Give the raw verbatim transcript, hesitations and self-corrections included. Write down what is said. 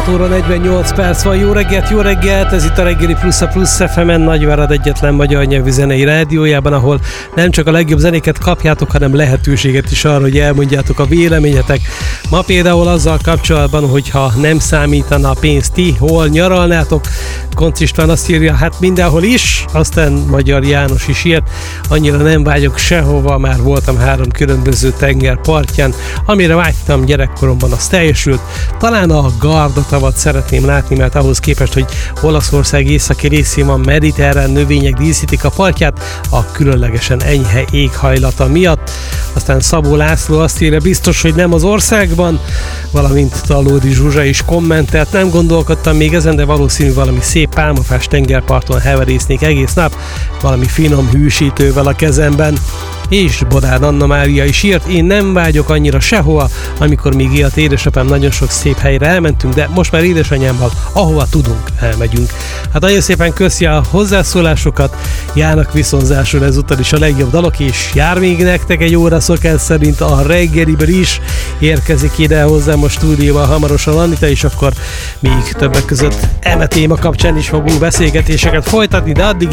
óra negyvennyolc perc van. Jó reggelt, jó reggelt! Ez itt a reggeli plusz a Plusz ef emen, Nagyvárad egyetlen magyar nyelvű zenei rádiójában, ahol nem csak a legjobb zenéket kapjátok, hanem lehetőséget is arra, hogy elmondjátok a véleményetek. Ma például azzal kapcsolatban, hogyha nem számítana a pénzt, ti hol nyaralnátok? Koncz István azt írja, hát mindenhol is, aztán Magyar János is írt, annyira nem vágyok sehova, már voltam három különböző tenger partján, amire vágytam gyerekkoromban, az teljesült. Talán a Gardatavat szeretném látni, mert ahhoz képest, hogy Olaszország északi részén van mediterrán növények díszítik a partját, a különlegesen enyhe éghajlata miatt. Aztán Szabó László azt írja, biztos, hogy nem az országban, valamint Talódi Zsuzsa is kommentelt, nem gondolkodtam még ezen, de valószínű valami szép pálmafás tengerparton heverésznék egész nap, valami finom hűsítővel a kezemben. És Bodár Anna Mária is írt, én nem vágyok annyira sehova, amikor még élt édesapám, nagyon sok szép helyre elmentünk, de most már édesanyámmal, ahova tudunk, elmegyünk. Hát nagyon szépen köszi a hozzászólásokat, járnak viszonzásul ezúttal is a legjobb dalok, és jár még nektek egy óra szokás szerint a reggeliből is, érkezik ide hozzám a stúdióba hamarosan Anita, és akkor még többek között eme téma kapcsán is fogunk beszélgetéseket folytatni, de addig